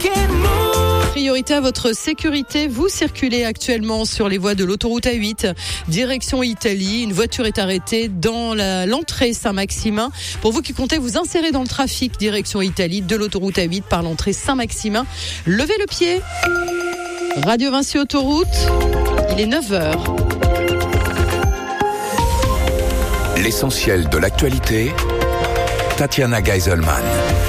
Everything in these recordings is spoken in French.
Priorité à votre sécurité, vous circulez actuellement sur les voies de l'autoroute A8, direction Italie. Une voiture est arrêtée dans l'entrée Saint-Maximin. Pour vous qui comptez vous insérer dans le trafic, direction Italie, de l'autoroute A8 par l'entrée Saint-Maximin, levez le pied. Radio Vinci Autoroute, il est 9h. L'essentiel de l'actualité, Tatiana Geiselman.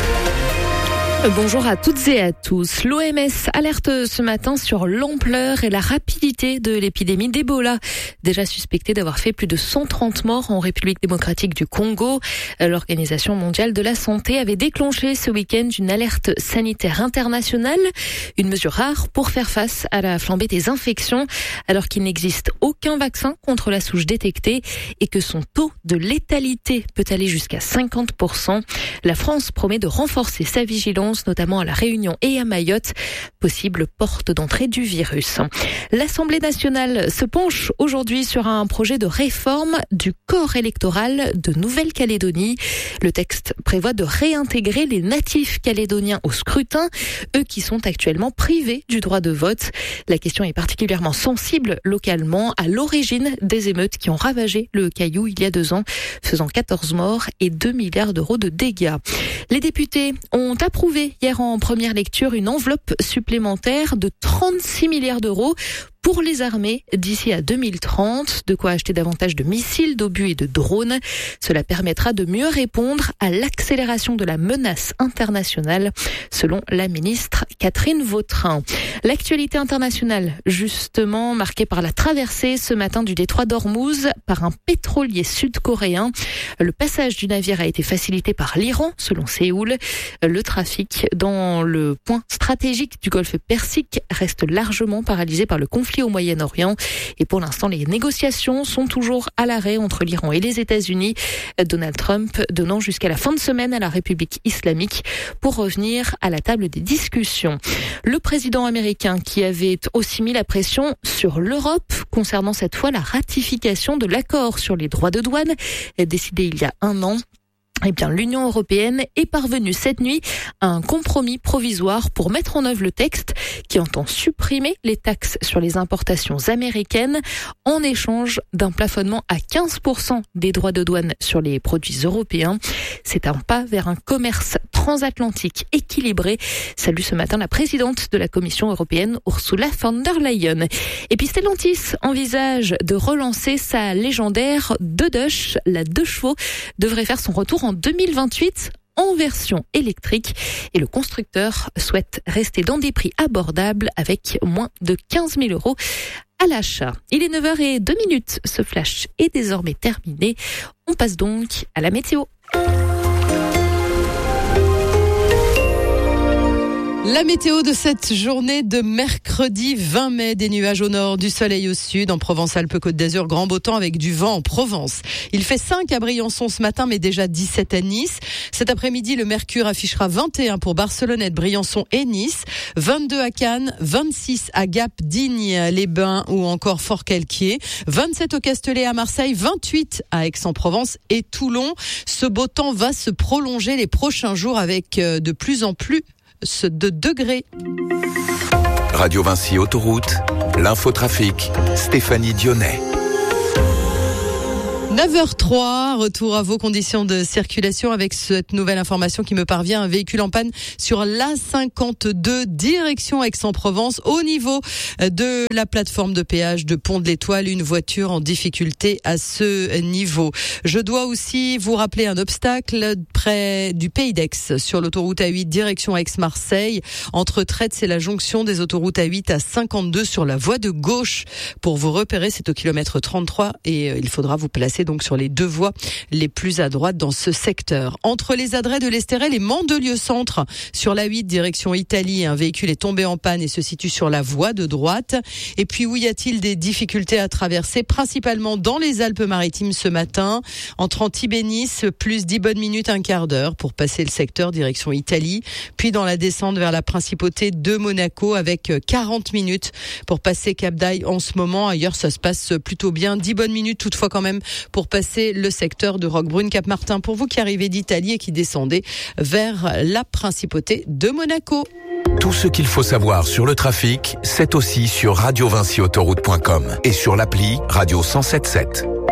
Bonjour à toutes et à tous. L'OMS alerte ce matin sur l'ampleur et la rapidité de l'épidémie d'Ebola, déjà suspectée d'avoir fait plus de 130 morts en République démocratique du Congo. L'Organisation mondiale de la santé avait déclenché ce week-end une alerte sanitaire internationale, une mesure rare pour faire face à la flambée des infections, alors qu'il n'existe aucun vaccin contre la souche détectée et que son taux de létalité peut aller jusqu'à 50%. La France promet de renforcer sa vigilance, notamment à La Réunion et à Mayotte, possible porte d'entrée du virus. L'Assemblée nationale se penche aujourd'hui sur un projet de réforme du corps électoral de Nouvelle-Calédonie. Le texte prévoit de réintégrer les natifs calédoniens au scrutin, eux qui sont actuellement privés du droit de vote. La question est particulièrement sensible localement, à l'origine des émeutes qui ont ravagé le Caillou il y a 2 ans, faisant 14 morts et 2 milliards d'euros de dégâts. Les députés ont approuvé hier en première lecture une enveloppe supplémentaire de 36 milliards d'euros pour les armées d'ici à 2030, de quoi acheter davantage de missiles, d'obus et de drones. Cela permettra de mieux répondre à l'accélération de la menace internationale, selon la ministre Catherine Vautrin. L'actualité internationale, justement, marquée par la traversée ce matin du détroit d'Ormuz par un pétrolier sud-coréen. Le passage du navire a été facilité par l'Iran, selon Séoul. Le trafic dans le point stratégique du golfe Persique reste largement paralysé par le conflit au Moyen-Orient. Et pour l'instant, les négociations sont toujours à l'arrêt entre l'Iran et les États-Unis. Donald Trump donnant jusqu'à la fin de semaine à la République islamique pour revenir à la table des discussions. Le président américain qui avait aussi mis la pression sur l'Europe concernant cette fois la ratification de l'accord sur les droits de douane décidé il y a 1 an. Eh bien, l'Union européenne est parvenue cette nuit à un compromis provisoire pour mettre en œuvre le texte qui entend supprimer les taxes sur les importations américaines en échange d'un plafonnement à 15% des droits de douane sur les produits européens. C'est un pas vers un commerce transatlantique équilibré. Salue ce matin la présidente de la Commission européenne, Ursula von der Leyen. Et puis Stellantis envisage de relancer sa légendaire 2-Deutsch. La 2 chevaux devrait faire son retour en 2028 en version électrique et le constructeur souhaite rester dans des prix abordables avec moins de 15 000 € à l'achat. Il est 9h02, ce flash est désormais terminé. On passe donc à la météo. La météo de cette journée de mercredi 20 mai, des nuages au nord, du soleil au sud, en Provence-Alpes-Côte d'Azur, grand beau temps avec du vent en Provence. Il fait 5 à Briançon ce matin, mais déjà 17 à Nice. Cet après-midi, le mercure affichera 21 pour Barcelonnette, Briançon et Nice, 22 à Cannes, 26 à Gap, Digne, Les Bains ou encore Fort-Calquier, 27 au Castellet à Marseille, 28 à Aix-en-Provence et Toulon. Ce beau temps va se prolonger les prochains jours avec de plus en plus de degrés. Radio Vinci Autoroute, l'infotrafic, Stéphanie Dionnet. 9h03, retour à vos conditions de circulation avec cette nouvelle information qui me parvient. Un véhicule en panne sur l'A52, direction Aix-en-Provence, au niveau de la plateforme de péage de Pont de l'Étoile. Une voiture en difficulté à ce niveau. Je dois aussi vous rappeler un obstacle près du Pays d'Aix, sur l'autoroute A8, direction Aix-Marseille. Entre Tretz et la jonction des autoroutes A8 à 52 sur la voie de gauche. Pour vous repérer, c'est au kilomètre 33 et il faudra vous placer donc sur les 2 voies les plus à droite dans ce secteur. Entre les adrets de l'Estérel et Mandelieu Centre, sur la 8 direction Italie, un véhicule est tombé en panne et se situe sur la voie de droite. Et puis où y a-t-il des difficultés à traverser? Principalement dans les Alpes-Maritimes ce matin, entre Antibes et Nice, plus 10 bonnes minutes, un quart d'heure pour passer le secteur direction Italie. Puis dans la descente vers la principauté de Monaco avec 40 minutes pour passer Cap d'Aille en ce moment. Ailleurs, ça se passe plutôt bien. 10 bonnes minutes toutefois quand même pour passer le secteur de Roquebrune-Cap-Martin. Pour vous qui arrivez d'Italie et qui descendez vers la principauté de Monaco. Tout ce qu'il faut savoir sur le trafic, c'est aussi sur radiovincyautoroute.com et sur l'appli Radio 107.7.